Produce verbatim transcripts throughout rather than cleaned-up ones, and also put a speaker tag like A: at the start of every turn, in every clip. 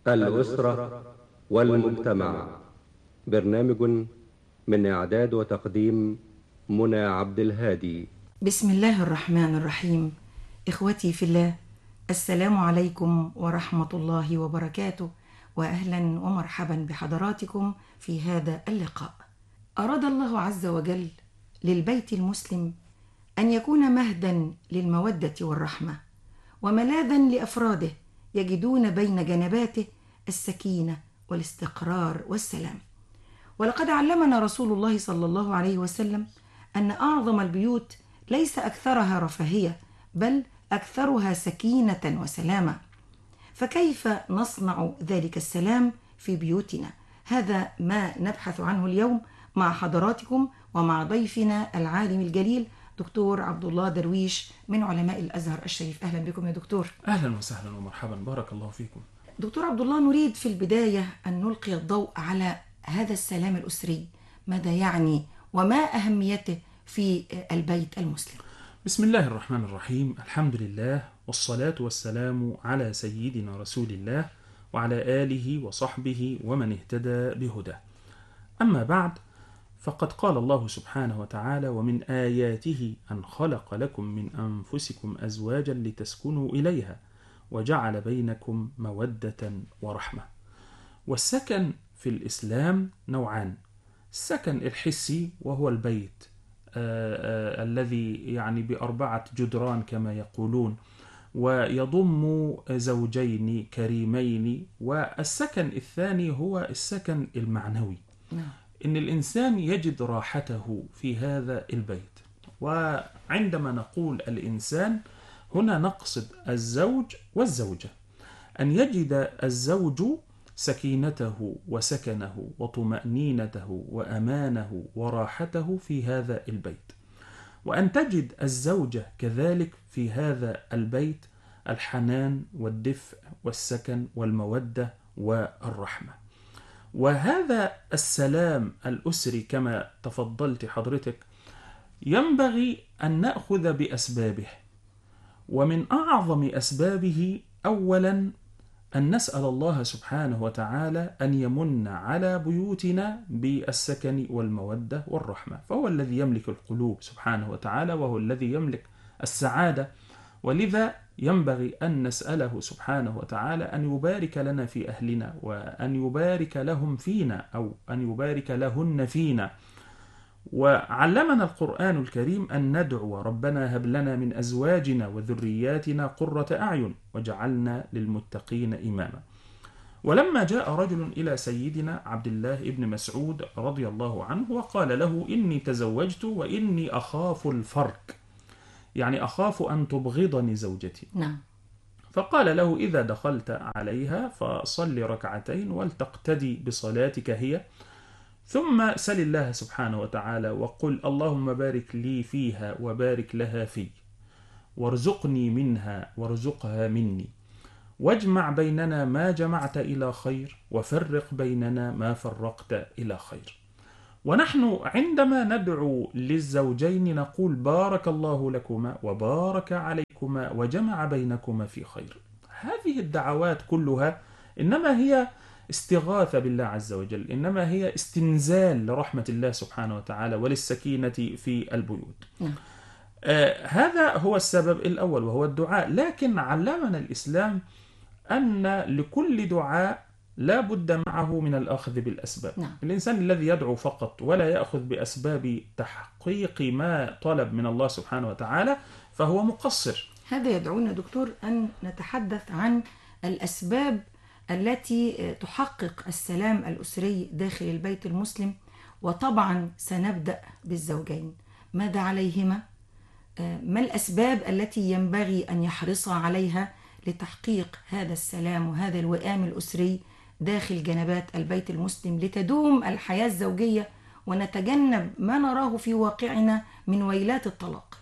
A: الأسرة والمجتمع. برنامج من إعداد وتقديم منى عبد الهادي.
B: بسم الله الرحمن الرحيم. إخوتي في الله، السلام عليكم ورحمة الله وبركاته، وأهلا ومرحبا بحضراتكم في هذا اللقاء. أراد الله عز وجل للبيت المسلم أن يكون مهدا للمودة والرحمة، وملاذا لأفراده يجدون بين جنباته السكينة والاستقرار والسلام. ولقد علمنا رسول الله صلى الله عليه وسلم أن أعظم البيوت ليس أكثرها رفاهية، بل أكثرها سكينة وسلامة. فكيف نصنع ذلك السلام في بيوتنا؟ هذا ما نبحث عنه اليوم مع حضراتكم ومع ضيفنا العالم الجليل دكتور عبد الله درويش من علماء الأزهر الشريف. أهلا بكم يا دكتور.
C: أهلا وسهلا ومرحبا، بارك الله فيكم.
B: دكتور عبد الله، نريد في البداية أن نلقي الضوء على هذا السلام الأسري، ماذا يعني وما أهميته في البيت المسلم؟
C: بسم الله الرحمن الرحيم، الحمد لله والصلاة والسلام على سيدنا رسول الله وعلى آله وصحبه ومن اهتدى بهداه. أما بعد، فقد قال الله سبحانه وتعالى: ومن آياته أن خلق لكم من أنفسكم أزواجا لتسكنوا إليها وجعل بينكم مودة ورحمة. والسكن في الإسلام نوعان: السكن الحسي وهو البيت آآ آآ الذي يعني بأربعة جدران كما يقولون، ويضم زوجين كريمين. والسكن الثاني هو السكن المعنوي، إن الإنسان يجد راحته في هذا البيت. وعندما نقول الإنسان هنا نقصد الزوج والزوجة، أن يجد الزوج سكينته وسكنه وطمأنينته وأمانه وراحته في هذا البيت، وأن تجد الزوجة كذلك في هذا البيت الحنان والدفء والسكن والمودة والرحمة. وهذا السلام الأسري كما تفضلت حضرتك ينبغي أن نأخذ بأسبابه، ومن أعظم أسبابه أولا أن نسأل الله سبحانه وتعالى أن يمن على بيوتنا بالسكن والمودة والرحمة، فهو الذي يملك القلوب سبحانه وتعالى، وهو الذي يملك السعادة. ولذا ينبغي أن نسأله سبحانه وتعالى أن يبارك لنا في أهلنا، وأن يبارك لهم فينا، أو أن يبارك لهن فينا. وعلمنا القرآن الكريم أن ندعو: ربنا هب لنا من أزواجنا وذرياتنا قرة أعين وجعلنا للمتقين إماما. ولما جاء رجل إلى سيدنا عبد الله بن مسعود رضي الله عنه وقال له: إني تزوجت وإني أخاف الفرق، يعني أخاف أن تبغضني زوجتي.
B: نعم.
C: فقال له: إذا دخلت عليها فصل ركعتين ولتقتدي بصلاتك هي، ثم سل الله سبحانه وتعالى وقل: اللهم بارك لي فيها وبارك لها في، وارزقني منها وارزقها مني، واجمع بيننا ما جمعت إلى خير، وفرق بيننا ما فرقت إلى خير. ونحن عندما ندعو للزوجين نقول: بارك الله لكما وبارك عليكما وجمع بينكما في خير. هذه الدعوات كلها إنما هي استغاثة بالله عز وجل، إنما هي استنزال لرحمة الله سبحانه وتعالى وللسكينة في البيوت. آه هذا هو السبب الأول وهو الدعاء. لكن علمنا الإسلام أن لكل دعاء لا بد معه من الأخذ بالأسباب.
B: نعم.
C: الإنسان الذي يدعو فقط ولا يأخذ بأسباب تحقيق ما طلب من الله سبحانه وتعالى فهو مقصر.
B: هذا يدعونا دكتور أن نتحدث عن الأسباب التي تحقق السلام الأسري داخل البيت المسلم. وطبعا سنبدأ بالزوجين، ماذا عليهما؟ ما الأسباب التي ينبغي أن يحرصا عليها لتحقيق هذا السلام وهذا الوئام الأسري داخل جنبات البيت المسلم لتدوم الحياة الزوجية ونتجنب ما نراه في واقعنا من ويلات الطلاق؟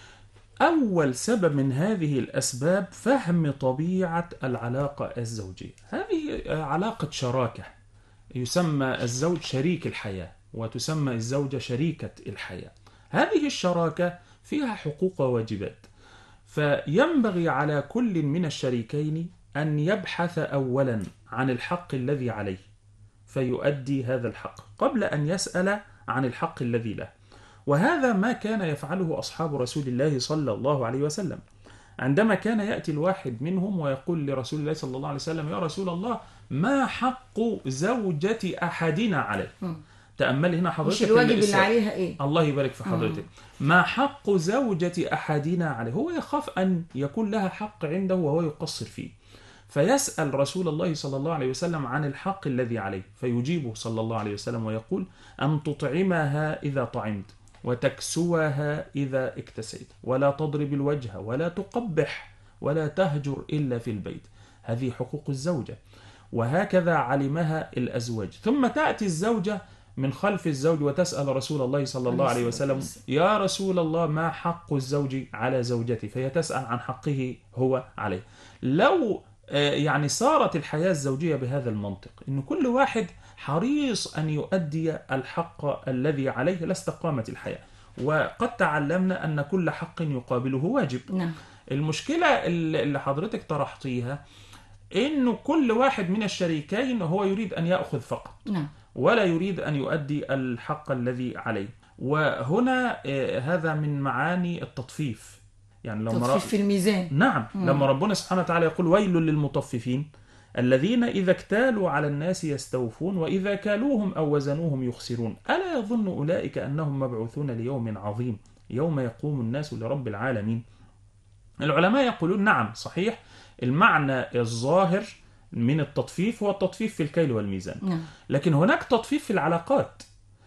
C: أول سبب من هذه الأسباب فهم طبيعة العلاقة الزوجية. هذه علاقة شراكة، يسمى الزوج شريك الحياة وتسمى الزوجة شريكة الحياة. هذه الشراكة فيها حقوق وواجبات، فينبغي على كل من الشريكين أن يبحث أولا عن الحق الذي عليه فيؤدي هذا الحق قبل أن يسأل عن الحق الذي له. وهذا ما كان يفعله أصحاب رسول الله صلى الله عليه وسلم. عندما كان يأتي الواحد منهم ويقول لرسول الله صلى الله عليه وسلم: يا رسول الله، ما حق زوجة أحدنا عليه؟ تأمل هنا حضرتك،
B: مش الواجب اللي عليها إيه؟
C: الله يبارك في حضرتك. ما حق زوجة أحدنا عليه؟ هو يخاف أن يكون لها حق عنده وهو يقصر فيه، فيسأل رسول الله صلى الله عليه وسلم عن الحق الذي عليه، فيجيبه صلى الله عليه وسلم ويقول: أن تطعمها إذا طعمت، وتكسوها إذا اكتسيت، ولا تضرب الوجه، ولا تقبح، ولا تهجر إلا في البيت. هذه حقوق الزوجة، وهكذا علمها الأزواج. ثم تأتي الزوجة من خلف الزوج وتسأل رسول الله صلى الله عليه وسلم: يا رسول الله، ما حق الزوج على زوجتي؟ فهي تسأل عن حقه هو عليه. لو يعني صارت الحياة الزوجية بهذا المنطق، إن كل واحد حريص أن يؤدي الحق الذي عليه، لاستقامت الحياة. وقد تعلمنا أن كل حق يقابله واجب.
B: نعم.
C: المشكلة اللي حضرتك طرحتيها إنه كل واحد من الشريكين هو يريد أن يأخذ فقط،
B: نعم،
C: ولا يريد أن يؤدي الحق الذي عليه. وهنا هذا من معاني التطفيف. يعني لما
B: تطفيف في الميزان.
C: نعم.
B: مم.
C: لما ربنا سبحانه وتعالى يقول: ويل للمطففين الذين إذا اكتالوا على الناس يستوفون وإذا كالوهم أو وزنوهم يخسرون ألا يظن أولئك أنهم مبعوثون ليوم عظيم يوم يقوم الناس لرب العالمين. العلماء يقولون: نعم، صحيح، المعنى الظاهر من التطفيف هو التطفيف في الكيل والميزان.
B: نعم.
C: لكن هناك تطفيف في العلاقات،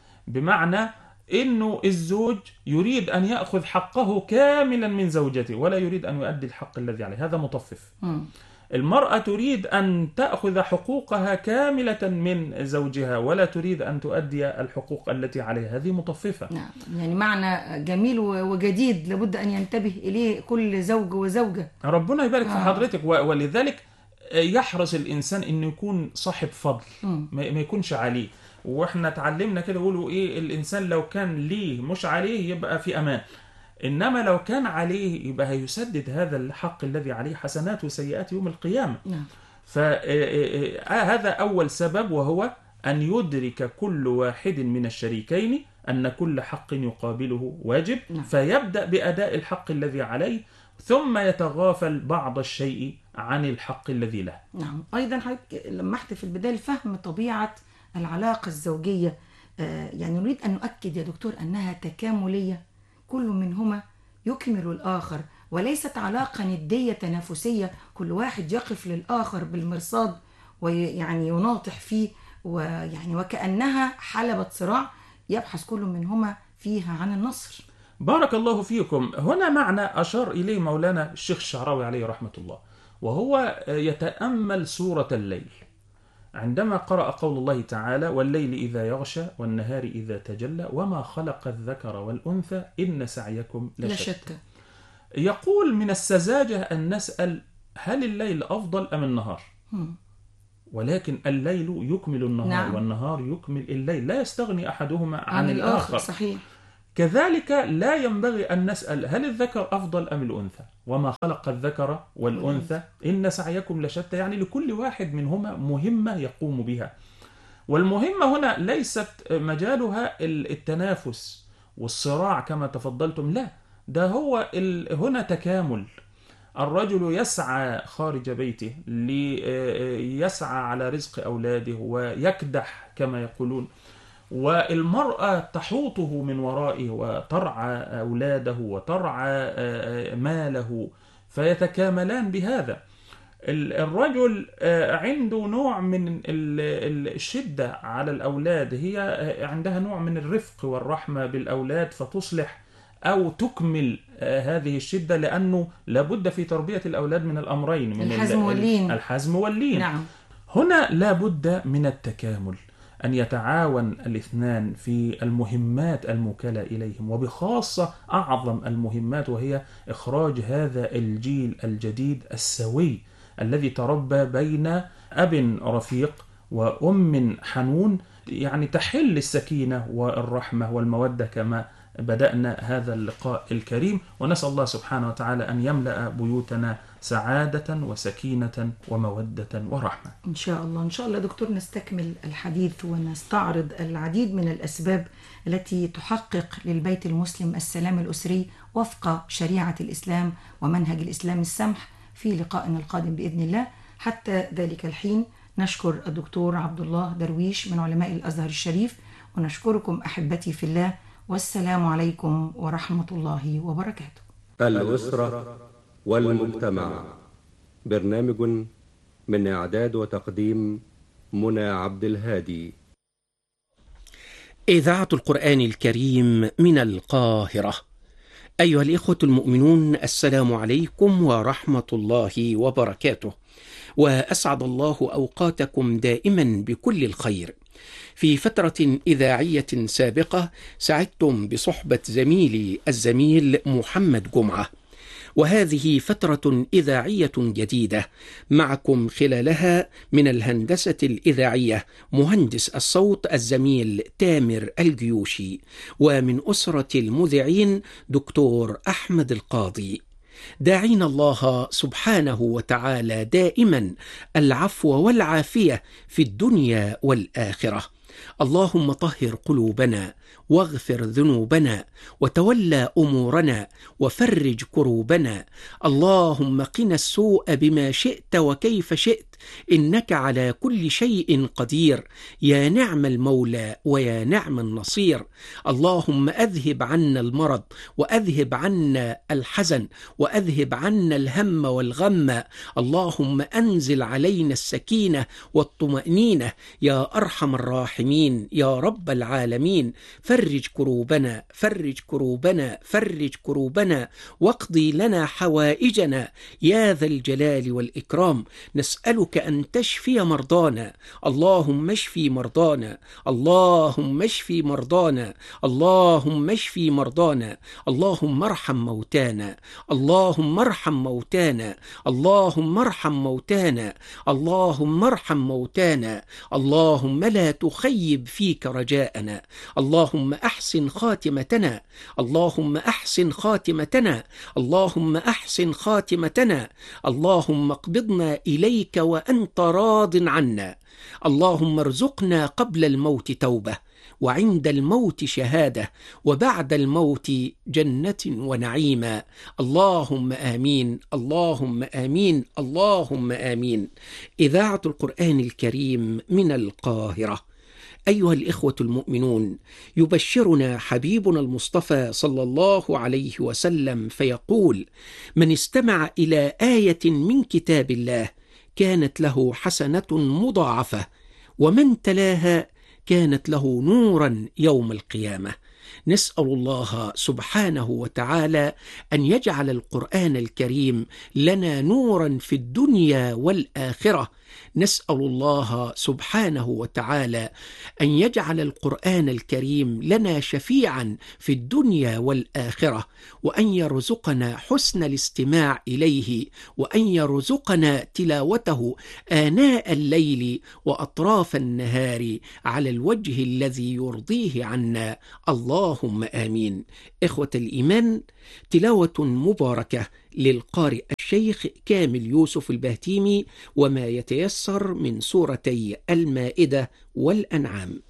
C: بمعنى إنه الزوج يريد أن يأخذ حقه كاملا من زوجته ولا يريد أن يؤدي الحق الذي عليه، هذا مطفف.
B: مم.
C: المرأة تريد أن تأخذ حقوقها كاملة من زوجها ولا تريد أن تؤدي الحقوق التي عليها، هذه مطففة.
B: نعم، يعني معنى جميل وجديد لابد أن ينتبه إليه كل زوج وزوجة.
C: ربنا يبارك
B: آه.
C: في حضرتك. ولذلك يحرص الإنسان أنه يكون صاحب فضل،
B: مم.
C: ما يكونش عليه. واحنا تعلمنا كده، يقولوا ايه، الانسان لو كان ليه مش عليه يبقى في امان، انما لو كان عليه يبقى هيسدد هذا الحق الذي عليه حسنات وسيئات يوم القيامة.
B: نعم.
C: فهذا اول سبب، وهو ان يدرك كل واحد من الشريكين ان كل حق يقابله واجب.
B: نعم.
C: فيبدأ بأداء الحق الذي عليه ثم يتغافل بعض الشيء عن الحق الذي له.
B: نعم. أيضا حضرتك لمحت في البداية فهم طبيعة العلاقة الزوجية. آه يعني نريد أن نؤكد يا دكتور أنها تكاملية، كل منهما يكمل الآخر، وليست علاقة ندية تنافسية كل واحد يقف للآخر بالمرصاد ويعني يناطح فيه، ويعني وكأنها حلبة صراع يبحث كل منهما فيها عن النصر.
C: بارك الله فيكم. هنا معنى أشار إليه مولانا الشيخ الشعراوي عليه رحمة الله، وهو يتأمل سورة الليل عندما قرأ قول الله تعالى: والليل إذا يغشى والنهار إذا تجلى وما خلق الذكر والأنثى إن سعيكم لشتى. يقول: من السذاجة أن نسأل هل الليل أفضل أم النهار؟
B: هم.
C: ولكن الليل يكمل النهار. نعم. والنهار يكمل الليل، لا يستغني أحدهما عن, عن الآخر. الآخر.
B: صحيح.
C: كذلك لا ينبغي أن نسأل هل الذكر أفضل أم الأنثى، وما خلق الذكر والأنثى إن سعيكم لشتى، يعني لكل واحد منهما مهمة يقوم بها. والمهمة هنا ليست مجالها التنافس والصراع كما تفضلتم، لا، ده هو هنا تكامل. الرجل يسعى خارج بيته ليسعى على رزق أولاده ويكدح كما يقولون، والمرأة تحوطه من ورائه وترعى أولاده وترعى ماله، فيتكاملان بهذا. الرجل عنده نوع من الشدة على الأولاد، هي عندها نوع من الرفق والرحمة بالأولاد، فتصلح أو تكمل هذه الشدة، لأنه لابد في تربية الأولاد من الأمرين، من
B: الحزم واللين.
C: الحزم واللين.
B: نعم.
C: هنا لابد من التكامل، أن يتعاون الاثنان في المهمات الموكلة إليهم، وبخاصة أعظم المهمات، وهي إخراج هذا الجيل الجديد السوي الذي تربى بين أب رفيق وأم حنون، يعني تحل السكينة والرحمة والمودة كما بدأنا هذا اللقاء الكريم. ونسأل الله سبحانه وتعالى أن يملأ بيوتنا سعادة وسكينة ومودة ورحمة.
B: إن شاء الله. إن شاء الله دكتور نستكمل الحديث ونستعرض العديد من الأسباب التي تحقق للبيت المسلم السلام الأسري وفق شريعة الإسلام ومنهج الإسلام السمح في لقائنا القادم بإذن الله. حتى ذلك الحين نشكر الدكتور عبد الله درويش من علماء الأزهر الشريف، ونشكركم أحبتي في الله، والسلام عليكم ورحمة الله وبركاته.
A: الأسرة والمجتمع، برنامج من إعداد وتقديم منى عبد الهادي.
D: إذاعة القرآن الكريم من القاهرة. أيها الإخوة المؤمنون، السلام عليكم ورحمة الله وبركاته، وأسعد الله أوقاتكم دائما بكل الخير. في فترة إذاعية سابقة سعدتم بصحبة زميلي الزميل محمد جمعة، وهذه فترة إذاعية جديدة معكم خلالها من الهندسة الإذاعية مهندس الصوت الزميل تامر الجيوشي، ومن أسرة المذيعين دكتور أحمد القاضي. داعين الله سبحانه وتعالى دائما العفو والعافية في الدنيا والآخرة. اللهم طهر قلوبنا واغفر ذنوبنا وتولى أمورنا وفرج كروبنا. اللهم قنا السوء بما شئت وكيف شئت، إنك على كل شيء قدير، يا نعم المولى ويا نعم النصير. اللهم أذهب عنا المرض وأذهب عنا الحزن وأذهب عنا الهم والغم. اللهم أنزل علينا السكينة والطمأنينة يا أرحم الراحمين يا رب العالمين. فرج كروبنا فرج كروبنا فرج كروبنا واقضي لنا حوائجنا يا ذا الجلال والإكرام. نسألك أن تشفي مرضانا، اللهم اشفي مرضانا، اللهم اشفي مرضانا، اللهم اشفي مرضانا. اللهم ارحم موتانا، اللهم ارحم موتانا، اللهم ارحم موتانا، اللهم ارحم موتانا. اللهم لا تخيب فيك رجاءنا، اللهم أحسن خاتمتنا، اللهم أحسن خاتمتنا، اللهم أحسن خاتمتنا. اللهم اقبضنا إليك وأنت راض عنا. اللهم ارزقنا قبل الموت توبة، وعند الموت شهادة، وبعد الموت جنة ونعيما. اللهم آمين، اللهم آمين، اللهم آمين. إذاعة القرآن الكريم من القاهرة. أيها الإخوة المؤمنون، يبشرنا حبيبنا المصطفى صلى الله عليه وسلم فيقول: من استمع إلى آية من كتاب الله كانت له حسنة مضاعفة، ومن تلاها كانت له نورا يوم القيامة. نسأل الله سبحانه وتعالى أن يجعل القرآن الكريم لنا نورا في الدنيا والآخرة. نسأل الله سبحانه وتعالى أن يجعل القرآن الكريم لنا شفيعا في الدنيا والآخرة، وأن يرزقنا حسن الاستماع إليه، وأن يرزقنا تلاوته آناء الليل وأطراف النهار على الوجه الذي يرضيه عنا. اللهم آمين. إخوة الإيمان، تلاوة مباركة للقارئ الشيخ كامل يوسف البهتيمي، وما يتيسر من سورتي المائدة والأنعام.